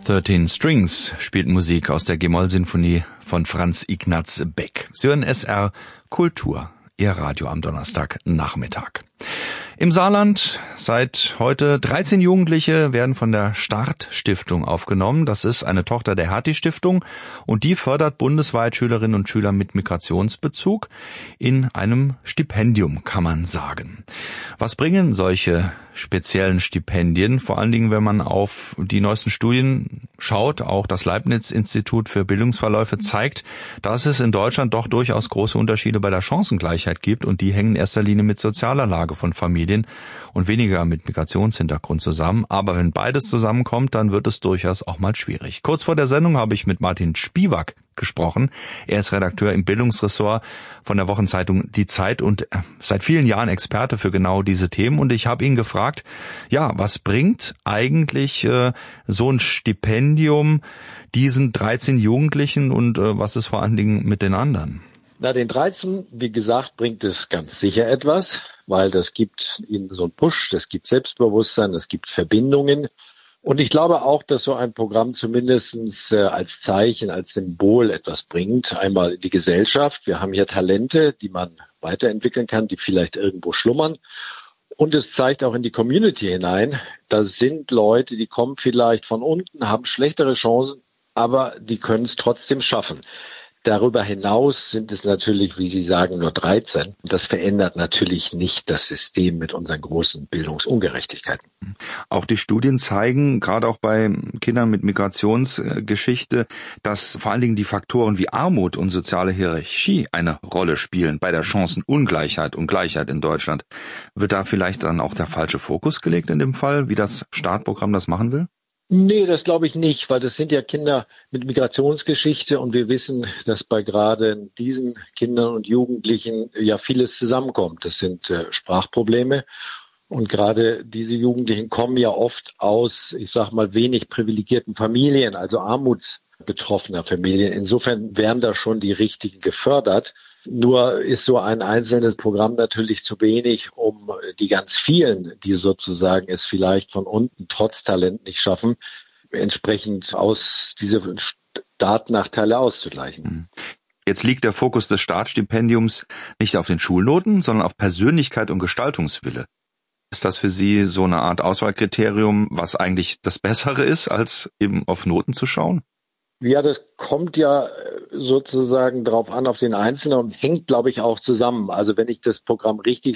13 Strings spielt Musik aus der G-Moll-Sinfonie von Franz Ignaz Beck. Sie hören SR Kultur, Ihr Radio am Donnerstagnachmittag. Im Saarland seit heute 13 Jugendliche werden von der Start-Stiftung aufgenommen. Das ist eine Tochter der Hertie-Stiftung und die fördert bundesweit Schülerinnen und Schüler mit Migrationsbezug in einem Stipendium, kann man sagen. Was bringen solche speziellen Stipendien? Vor allen Dingen, wenn man auf die neuesten Studien schaut, auch das Leibniz-Institut für Bildungsverläufe zeigt, dass es in Deutschland doch durchaus große Unterschiede bei der Chancengleichheit gibt und die hängen in erster Linie mit sozialer Lage von Familien und weniger mit Migrationshintergrund zusammen. Aber wenn beides zusammenkommt, dann wird es durchaus auch mal schwierig. Kurz vor der Sendung habe ich mit Martin Spiewak gesprochen. Er ist Redakteur im Bildungsressort von der Wochenzeitung Die Zeit und seit vielen Jahren Experte für genau diese Themen. Und ich habe ihn gefragt, ja, was bringt eigentlich so ein Stipendium diesen 13 Jugendlichen und was ist vor allen Dingen mit den anderen? Na, den 13, wie gesagt, bringt es ganz sicher etwas, weil das gibt ihnen so einen Push, das gibt Selbstbewusstsein, das gibt Verbindungen. Und ich glaube auch, dass so ein Programm zumindest als Zeichen, als Symbol etwas bringt. Einmal in die Gesellschaft. Wir haben hier Talente, die man weiterentwickeln kann, die vielleicht irgendwo schlummern. Und es zeigt auch in die Community hinein. Da sind Leute, die kommen vielleicht von unten, haben schlechtere Chancen, aber die können es trotzdem schaffen. Darüber hinaus sind es natürlich, wie Sie sagen, nur 13. Das verändert natürlich nicht das System mit unseren großen Bildungsungerechtigkeiten. Auch die Studien zeigen, gerade auch bei Kindern mit Migrationsgeschichte, dass vor allen Dingen die Faktoren wie Armut und soziale Hierarchie eine Rolle spielen bei der Chancenungleichheit und Gleichheit in Deutschland. Wird da vielleicht dann auch der falsche Fokus gelegt in dem Fall, wie das Startprogramm das machen will? Nee, das glaube ich nicht, weil das sind ja Kinder mit Migrationsgeschichte und wir wissen, dass bei gerade diesen Kindern und Jugendlichen ja vieles zusammenkommt. Das sind Sprachprobleme und gerade diese Jugendlichen kommen ja oft aus, ich sag mal, wenig privilegierten Familien, also armutsbetroffener Familien. Insofern werden da schon die Richtigen gefördert. Nur ist so ein einzelnes Programm natürlich zu wenig, um die ganz vielen, die sozusagen es vielleicht von unten trotz Talent nicht schaffen, entsprechend aus diese Startnachteile auszugleichen. Jetzt liegt der Fokus des Startstipendiums nicht auf den Schulnoten, sondern auf Persönlichkeit und Gestaltungswille. Ist das für Sie so eine Art Auswahlkriterium, was eigentlich das Bessere ist, als eben auf Noten zu schauen? Ja, das kommt ja sozusagen drauf an, auf den Einzelnen und hängt, glaube ich, auch zusammen. Also wenn ich das Programm richtig